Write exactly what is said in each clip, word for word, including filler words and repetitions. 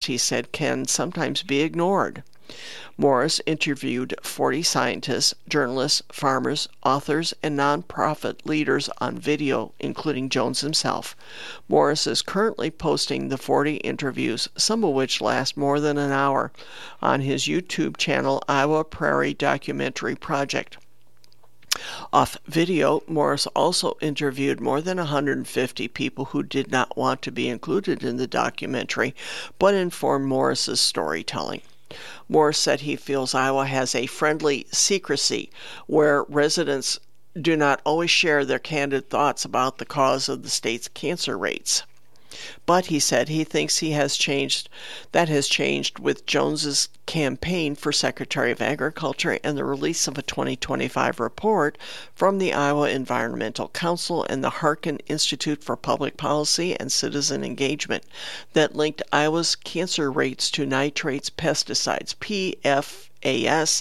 he said, can sometimes be ignored. Morris interviewed forty scientists, journalists, farmers, authors, and nonprofit leaders on video, including Jones himself. Morris is currently posting the forty interviews, some of which last more than an hour, on his YouTube channel, Iowa Prairie Documentary Project. Off video, Morris also interviewed more than one hundred fifty people who did not want to be included in the documentary, but informed Morris's storytelling. Morris said he feels Iowa has a friendly secrecy where residents do not always share their candid thoughts about the cause of the state's cancer rates. But he said he thinks he has changed, that has changed with Jones's campaign for Secretary of Agriculture and the release of a twenty twenty-five report from the Iowa Environmental Council and the Harkin Institute for Public Policy and Citizen Engagement that linked Iowa's cancer rates to nitrates, pesticides, P F A S,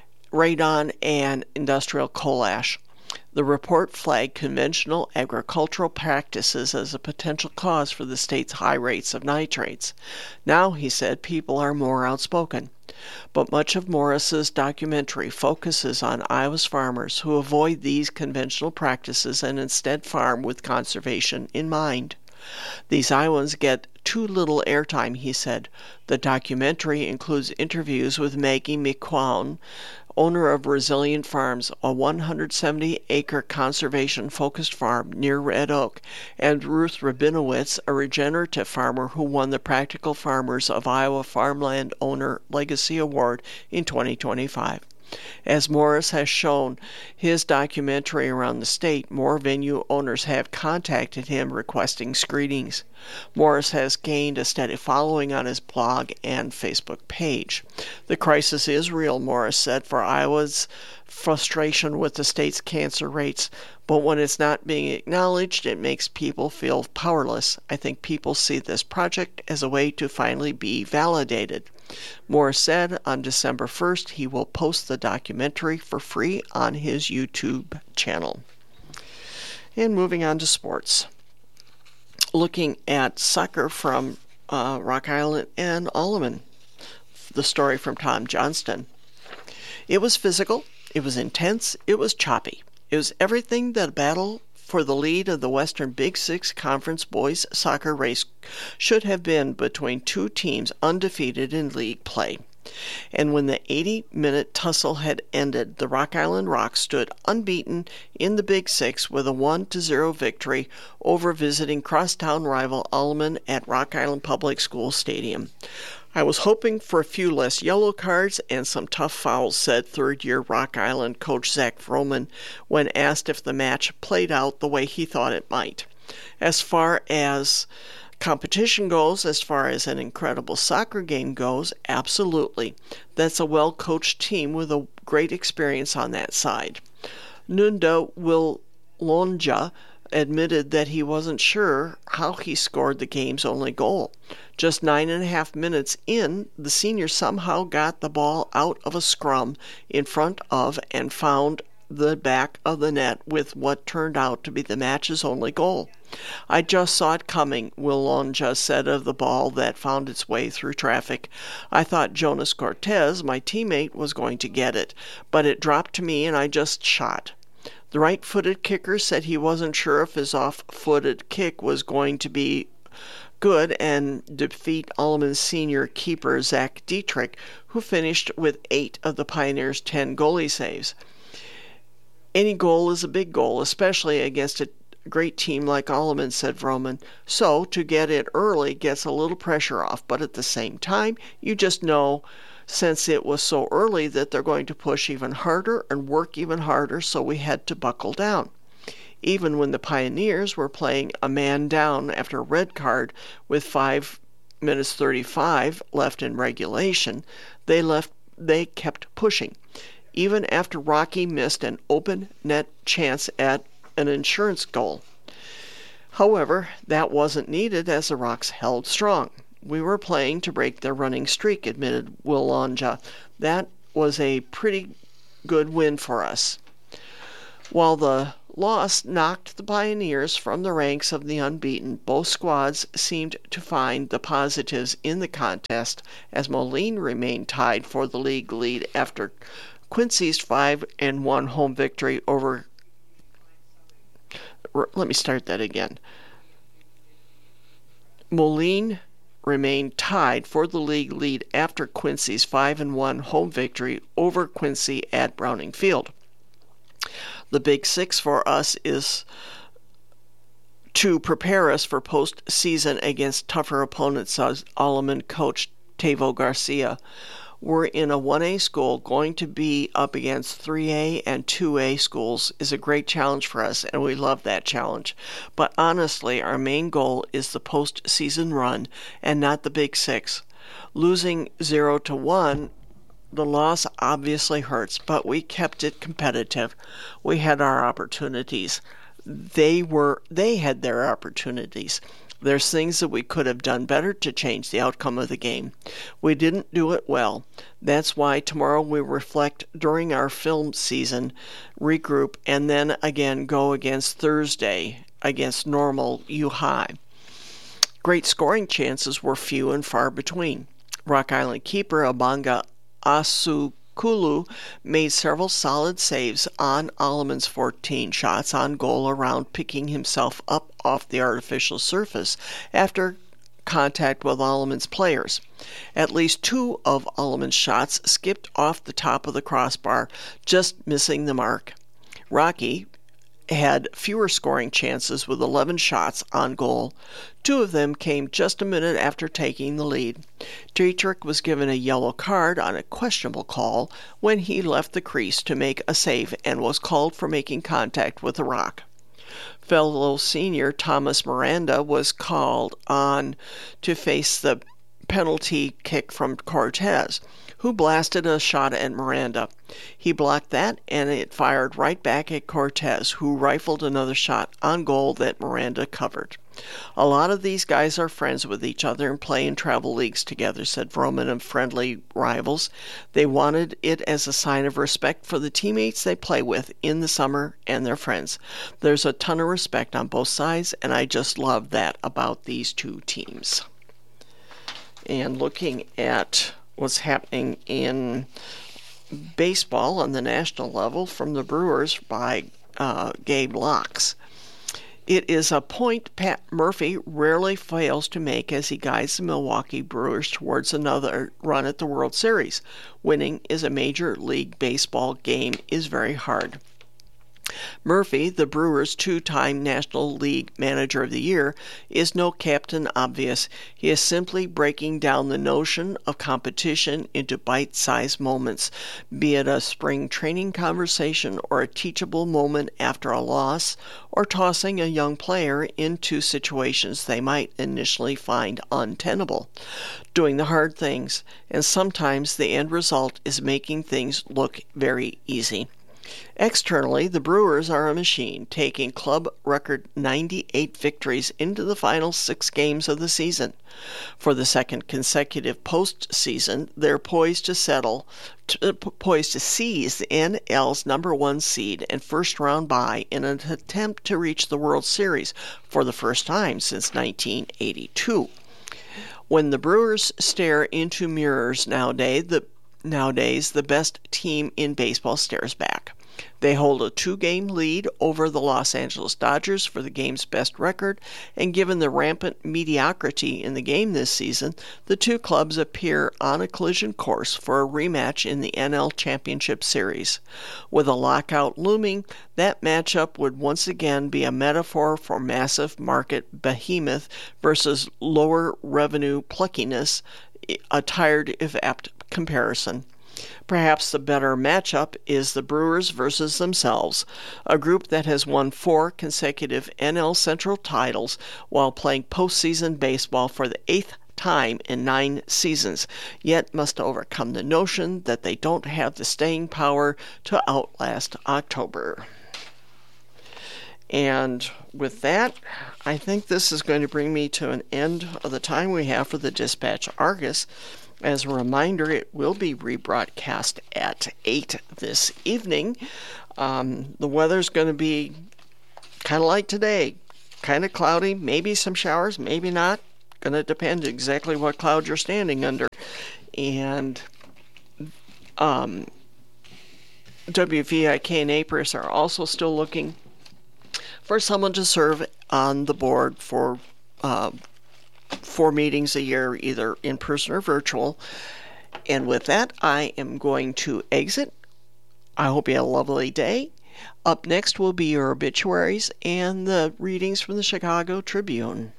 radon, and industrial coal ash. The report flagged conventional agricultural practices as a potential cause for the state's high rates of nitrates. Now, he said, people are more outspoken. But much of Morris's documentary focuses on Iowa's farmers who avoid these conventional practices and instead farm with conservation in mind. These Iowans get too little airtime, he said. The documentary includes interviews with Maggie McQuown, owner of Resilient Farms, a one hundred seventy acre conservation-focused farm near Red Oak, and Ruth Rabinowitz, a regenerative farmer who won the Practical Farmers of Iowa Farmland Owner Legacy Award in twenty twenty-five. As Morris has shown his documentary around the state, more venue owners have contacted him requesting screenings. Morris has gained a steady following on his blog and Facebook page. The crisis is real, Morris said, for Iowa's frustration with the state's cancer rates, but when it's not being acknowledged, it makes people feel powerless. I think people see this project as a way to finally be validated. Morris said on December first he will post the documentary for free on his YouTube channel. And moving on to sports. Looking at soccer from uh, Rock Island and Alleman. The story from Tom Johnston. It was physical, it was intense, it was choppy. It was everything that a battle for the lead of the Western Big Six Conference boys soccer race should have been between two teams undefeated in league play. And when the eighty-minute tussle had ended, the Rock Island Rocks stood unbeaten in the Big Six with a one to zero victory over visiting crosstown rival Alleman at Rock Island Public School Stadium. I was hoping for a few less yellow cards and some tough fouls, said third-year Rock Island coach Zach Vroman when asked if the match played out the way he thought it might. As far as competition goes, as far as an incredible soccer game goes, absolutely. That's a well-coached team with a great experience on that side. Nunda Willonja admitted that he wasn't sure how he scored the game's only goal. Just nine and a half minutes in, the senior somehow got the ball out of a scrum in front of and found the back of the net with what turned out to be the match's only goal. I just saw it coming, Willonja said of the ball that found its way through traffic. I thought Jonas Cortez, my teammate, was going to get it, but it dropped to me and I just shot. The right-footed kicker said he wasn't sure if his off-footed kick was going to be good and defeat Alleman's senior keeper Zach Dietrich, who finished with eight of the Pioneers' ten goalie saves. Any goal is a big goal, especially against a great team like Alleman, said Vroman. So, to get it early gets a little pressure off, but at the same time, you just know since it was so early that they're going to push even harder and work even harder, so we had to buckle down. Even when the Pioneers were playing a man down after a red card with five minutes thirty-five left in regulation, they left they kept pushing. Even after Rocky missed an open net chance at an insurance goal. However, that wasn't needed as the Rocks held strong. We were playing to break their running streak, admitted Willonja. That was a pretty good win for us. While the loss knocked the Pioneers from the ranks of the unbeaten. Both squads seemed to find the positives in the contest as Moline remained tied for the league lead after Quincy's five and one home victory over Let me start that again. Moline remained tied for the league lead after Quincy's five and one home victory over Quincy at Browning Field. The big six for us is to prepare us for postseason against tougher opponents, says Alleman coach Tavo Garcia. We're in a one A school. Going to be up against three A and two A schools is a great challenge for us, and we love that challenge. But honestly, our main goal is the postseason run and not the Big Six. Losing zero to one, the loss obviously hurts, but we kept it competitive. We had our opportunities. They were they had their opportunities. There's things that we could have done better to change the outcome of the game. We didn't do it well. That's why tomorrow we reflect during our film season, regroup, and then again go against Thursday against Normal U High. Great scoring chances were few and far between. Rock Island keeper Abanga Asukulu made several solid saves on Alleman's fourteen shots on goal around picking himself up off the artificial surface after contact with Alleman's players. At least two of Alleman's shots skipped off the top of the crossbar, just missing the mark. Rocky had fewer scoring chances with eleven shots on goal. Two of them came just a minute after taking the lead. Dietrich was given a yellow card on a questionable call when he left the crease to make a save and was called for making contact with the rock. Fellow senior Thomas Miranda was called on to face the penalty kick from Cortez, who blasted a shot at Miranda. He blocked that, and it fired right back at Cortez, who rifled another shot on goal that Miranda covered. A lot of these guys are friends with each other and play in travel leagues together, said Vroman of Friendly Rivals. They wanted it as a sign of respect for the teammates they play with in the summer and their friends. There's a ton of respect on both sides, and I just love that about these two teams. And looking at what's happening in baseball on the national level from the Brewers by uh, Gabe Locks. It is a point Pat Murphy rarely fails to make as he guides the Milwaukee Brewers towards another run at the World Series. Winning is a Major League Baseball game is very hard. Murphy, the Brewers' two-time National League Manager of the Year, is no Captain Obvious. He is simply breaking down the notion of competition into bite-sized moments, be it a spring training conversation or a teachable moment after a loss, or tossing a young player into situations they might initially find untenable. Doing the hard things, and sometimes the end result is making things look very easy. Externally, the Brewers are a machine, taking club record ninety-eight victories into the final six games of the season. For the second consecutive postseason, they're poised to settle, to, poised to seize the N L's number one seed and first round bye in an attempt to reach the World Series for the first time since nineteen eighty-two. When the Brewers stare into mirrors nowadays, the nowadays the best team in baseball stares back. They hold a two-game lead over the Los Angeles Dodgers for the game's best record, and given the rampant mediocrity in the game this season, the two clubs appear on a collision course for a rematch in the N L Championship Series. With a lockout looming, that matchup would once again be a metaphor for massive market behemoth versus lower revenue pluckiness, a tired if apt comparison. Perhaps the better matchup is the Brewers versus themselves, a group that has won four consecutive N L Central titles while playing postseason baseball for the eighth time in nine seasons, yet must overcome the notion that they don't have the staying power to outlast October. And with that, I think this is going to bring me to an end of the time we have for the Dispatch Argus. As a reminder, it will be rebroadcast at eight this evening. Um, the weather's going to be kind of like today, kind of cloudy, maybe some showers, maybe not. Going to depend exactly what cloud you're standing under. And um, W V I K and A P R I S are also still looking for someone to serve on the board for uh, four meetings a year, either in person or virtual. And with that, I am going to exit. I hope you had a lovely day. Up next will be your obituaries and the readings from the Chicago Tribune.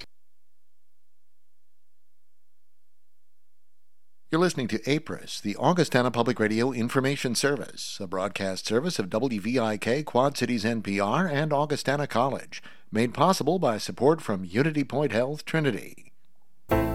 You're listening to A P R I S, the Augustana Public Radio Information Service, a broadcast service of W V I K, Quad Cities N P R, and Augustana College, made possible by support from Unity Point Health Trinity.